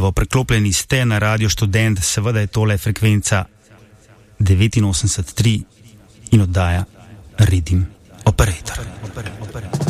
Evo, preklopljeni ste na Radio Študent, seveda je tole frekvenca 89.3 in oddaja Rhythm Operator.